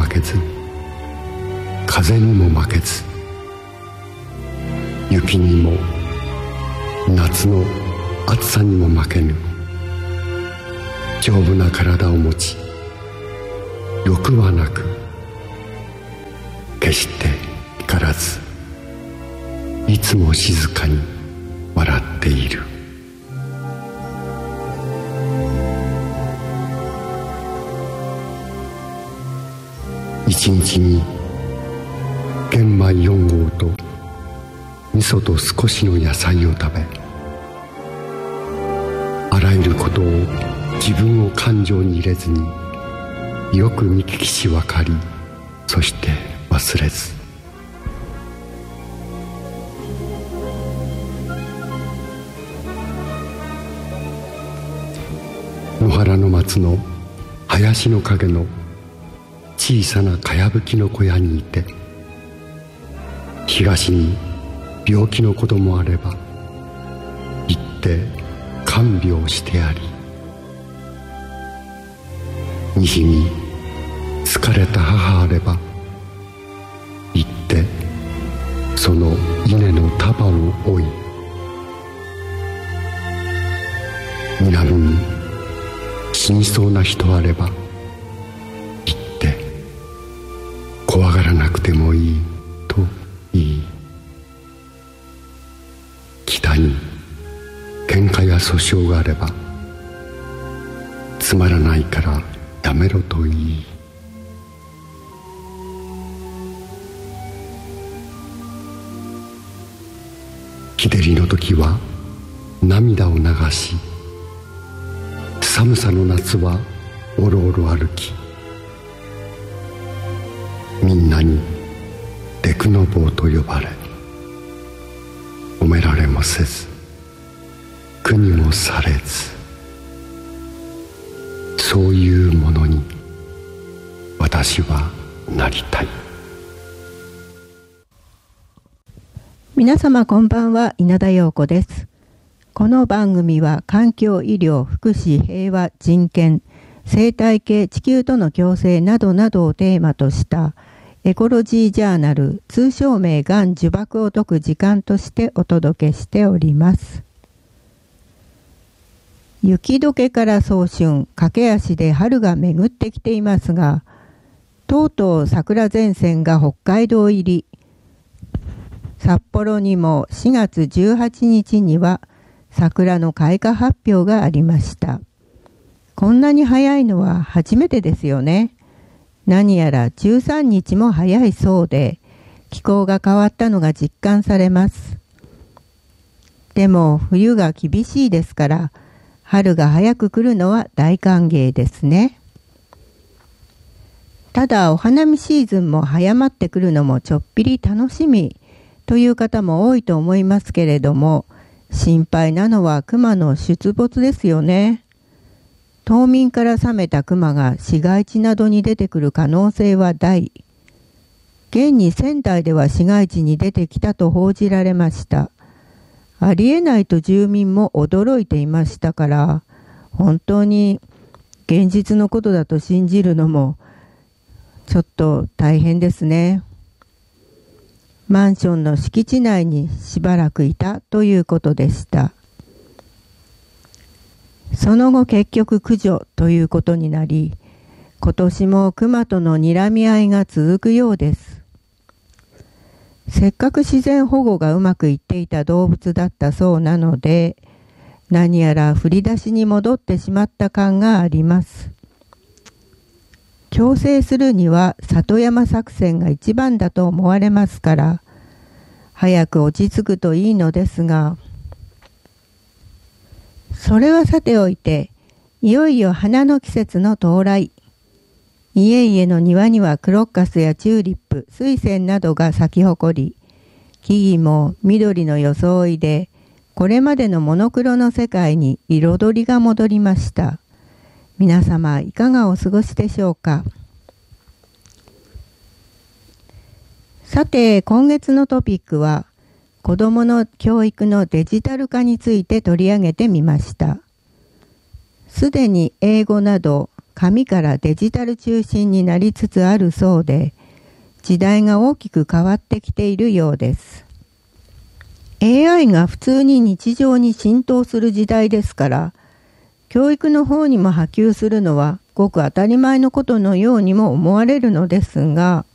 けず、風にも負けず、雪にも夏の暑さにも負けぬ丈夫な体を持ち、欲はなく決して怒らず、いつも静かに笑っている。一日に玄米4合と味噌と少しの野菜を食べ、あらゆることを自分を感情に入れずによく見聞きし分かり、そして忘れず、野原の松の林の陰の小さなかやぶきの小屋にいて、東に病気の子供あれば行って看病してやり、西に疲れた母あれば行ってその稲の束を追い、南に死にそうな人あれば行って怖がらなくてもいいと言い、北に喧嘩や訴訟があればつまらないからやめろと言い、日照りの時は涙を流し、寒さの夏はおろおろ歩き、みんなにデクノボーと呼ばれ、褒められもせず苦にもされず、そういうものに私はなりたい。 皆様こんばんは、稲田陽子です。この番組は環境、医療、福祉、平和、人権、生態系、地球との共生などなどをテーマとしたエコロジージャーナル、通称名がん呪縛を解く時間としてお届けしております。雪解けから早春、駆け足で春が巡ってきていますが、とうとう桜前線が北海道入り、札幌にも4月18日には桜の開花発表がありました。こんなに早いのは初めてですよね。何やら13日も早いそうで、気候が変わったのが実感されます。でも冬が厳しいですから、春が早く来るのは大歓迎ですね。ただお花見シーズンも早まってくるのもちょっぴり楽しみという方も多いと思いますけれども、心配なのは熊の出没ですよね。冬眠から覚めた熊が市街地などに出てくる可能性は大。現に仙台では市街地に出てきたと報じられました。ありえないと住民も驚いていましたから、本当に現実のことだと信じるのもちょっと大変ですね。マンションの敷地内にしばらくいたということでした。その後結局駆除ということになり、今年も熊との睨み合いが続くようです。せっかく自然保護がうまくいっていた動物だったそうなので、何やら振り出しに戻ってしまった感があります。共生するには里山作戦が一番だと思われますから、早く落ち着くといいのですが、それはさておいて、いよいよ花の季節の到来。家々の庭にはクロッカスやチューリップ、水仙などが咲き誇り、木々も緑の装いで、これまでのモノクロの世界に彩りが戻りました。皆様いかがお過ごしでしょうか。さて、今月のトピックは、子どもの教育のデジタル化について取り上げてみました。すでに英語など紙からデジタル中心になりつつあるそうで、時代が大きく変わってきているようです。AI が普通に日常に浸透する時代ですから、教育の方にも波及するのはごく当たり前のことのようにも思われるのですが、